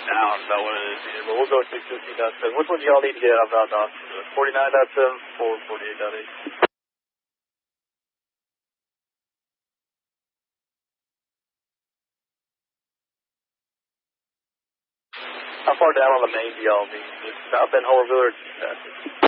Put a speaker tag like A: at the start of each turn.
A: Now that's about what it is here, but we'll go 615.7. Which one do y'all need to get out of Austin? 49.7 or 48.8? How far down on the main do y'all be? Is South End Homerville or